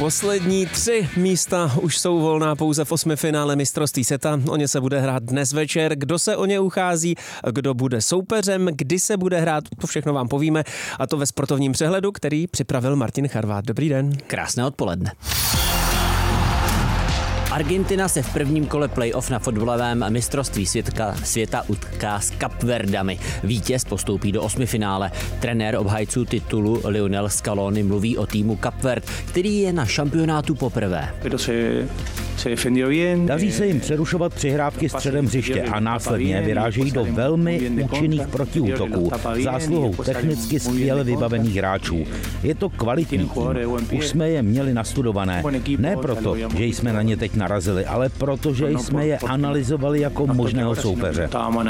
Poslední 3 místa už jsou volná pouze v 8. finále mistrovství světa. O ně se bude hrát dnes večer. Kdo se o ně uchází, kdo bude soupeřem, kdy se bude hrát, to všechno vám povíme. A to ve sportovním přehledu, který připravil Martin Charvát. Dobrý den. Krásné odpoledne. Argentina se v prvním kole playoff na fotbalovém mistrovství světa utká s Kapverdami. Vítěz postoupí do 8. finále. Trenér obhajců titulu Lionel Scaloni mluví o týmu Kapverd, který je na šampionátu poprvé. Daří se jim přerušovat přihrávky středem hřiště a následně vyrážejí do velmi účinných protiútoků zásluhou technicky skvěle vybavených hráčů. Je to kvalitní tým. Už jsme je měli nastudované. Ne proto, že jsme na ně teď narazili, ale proto, že jsme je analyzovali jako možného soupeře.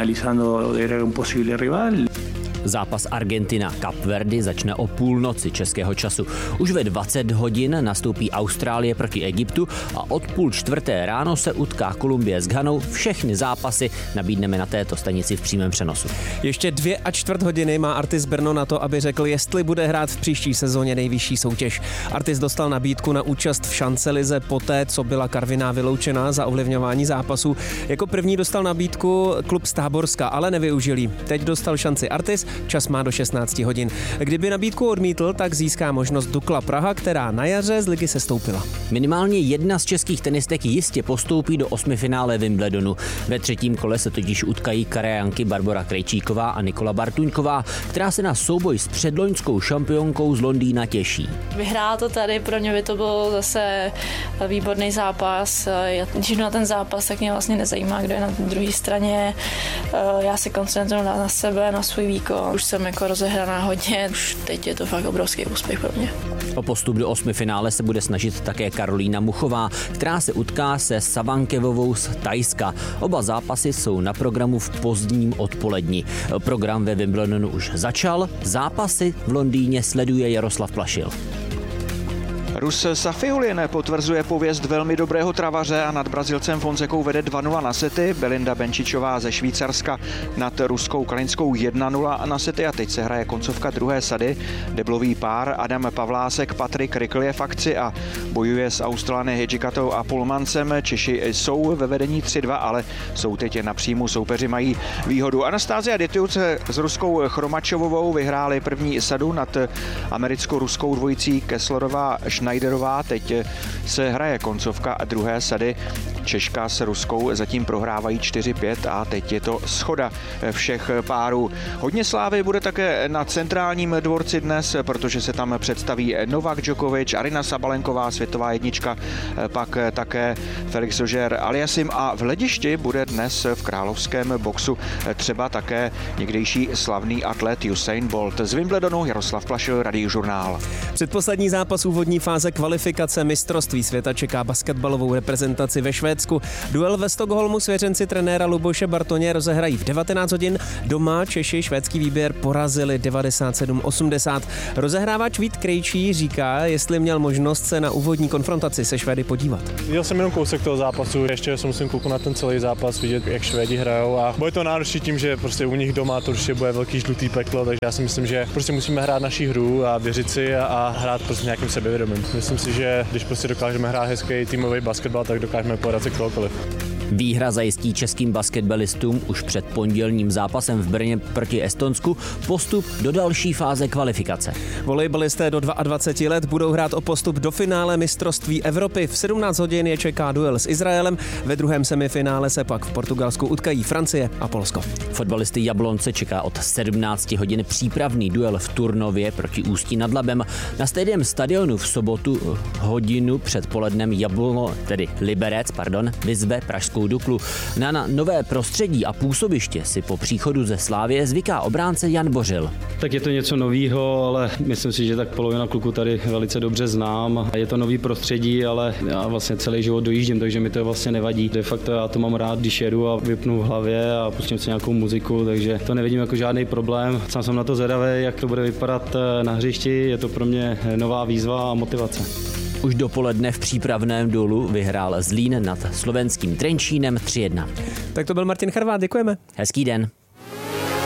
Zápas Argentina-Kapverdy začne o půlnoci českého času. Už ve 20 hodin nastoupí Austrálie proti Egyptu a od 3:30 ráno se utká Kolumbie s Ghanou. Všechny zápasy nabídneme na této stanici v přímém přenosu. Ještě 2,25 hodiny má Artis Brno na to, aby řekl, jestli bude hrát v příští sezóně nejvyšší soutěž. Artis dostal nabídku na účast v Šancelize poté, co byla Karviná vyloučena za ovlivňování zápasů. Jako první dostal nabídku klub z Táborska, ale nevyužil ji. Teď dostal šanci Artis. Čas má do 16 hodin. Kdyby nabídku odmítl, tak získá možnost Dukla Praha, která na jaře z ligy sestoupila. Minimálně jedna z českých tenistek jistě postoupí do 8. finále Wimbledonu. Ve 3. kole se totiž utkají Karajanky Barbora Krejčíková a Nikola Bartuňková, která se na souboj s předloňskou šampionkou z Londýna těší. Vyhrál to tady, pro mě by to byl zase výborný zápas. Když jdu na ten zápas, tak mě vlastně nezajímá, kdo je na druhé straně. Já se koncentruju na sebe, na svůj výkon. Už jsem jako rozehraná hodně, už teď je to fakt obrovský úspěch pro mě. O postup do 8. finále se bude snažit také Karolína Muchová, která se utká se Savankevovou z Thajska. Oba zápasy jsou na programu v pozdním odpoledni. Program ve Wimbledonu už začal, zápasy v Londýně sleduje Jaroslav Plašil. Rus Safiulin potvrzuje pověst velmi dobrého travaře a nad Brazilcem Fonsekou vede 2-0 na sety. Belinda Benčičová ze Švýcarska nad ruskou Kalinskou 1-0 na sety a teď se hraje koncovka druhé sady. Deblový pár Adam Pavlásek, Patrik Rikl je v akci a bojuje s Australany Hedžikatou a Pulmancem. Češi jsou ve vedení 3-2, ale jsou teď na příjmu, soupeři mají výhodu. Anastázia Detiuc s ruskou Chromačovovou vyhráli první sadu nad americko-ruskou dvojicí Kesslerová Schneiderová. Teď se hraje koncovka druhé sady. Češka s ruskou zatím prohrávají 4-5 a teď je to shoda všech párů. Hodně slávy bude také na centrálním dvorci dnes, protože se tam představí Novak Djokovic, Aryna Sabalenková, světová jednička, pak také Felix Auger-Aliassime a v hledišti bude dnes v královském boxu třeba také někdejší slavný atlet Usain Bolt. Z Wimbledonu Jaroslav Plašil, Radiožurnál. Předposlední zápas úvodní fáze kvalifikace mistrovství světa čeká basketbalovou reprezentaci ve Švédsku. Duel ve Stockholmu svěřenci trenéra Luboše Bartoně rozehrají v 19 hodin. Doma Češi švédský výběr porazili 97-80. Rozehrávač Vít Krejčí říká, jestli měl možnost se na úvodní konfrontaci se Švédy podívat. Viděl jsem jenom kousek toho zápasu, ještě se musím kouknout na ten celý zápas, vidět, jak Švédi hrajou a bude to náročný tím, že prostě u nich doma to určitě bude velký žlutý peklo, takže já si myslím, že prostě musíme hrát naši hru a věřit si a hrát prostě nějakým sebevědomím. Myslím si, že když prostě dokážeme hrát hezký týmový basketbal, tak dokážeme poradit se kohokoliv. Výhra zajistí českým basketbalistům už před pondělním zápasem v Brně proti Estonsku postup do další fáze kvalifikace. Volejbalisté do 22 let budou hrát o postup do finále mistrovství Evropy. V 17 hodin je čeká duel s Izraelem, ve druhém semifinále se pak v Portugalsku utkají Francie a Polsko. Fotbalisty Jablonce čeká od 17 hodin přípravný duel v Turnově proti Ústí nad Labem. Na stejném stadionu v sobotu hodinu před polednem Liberec vyzve pražskou Duklu. Na nové prostředí a působiště si po příchodu ze Slávie zvyká obránce Jan Bořil. Tak je to něco novýho, ale myslím si, že tak polovina kluků tady velice dobře znám. Je to nový prostředí, ale já vlastně celý život dojíždím, takže mi to vlastně nevadí. De facto já to mám rád, když jedu a vypnu v hlavě a pustím si nějakou muziku, takže to nevidím jako žádný problém. Sám jsem na to zvědavý, jak to bude vypadat na hřišti. Je to pro mě nová výzva a motivace. Už dopoledne v přípravném duelu vyhrál Zlín nad slovenským Trenčínem 3-1. Tak to byl Martin Charvát, děkujeme. Hezký den.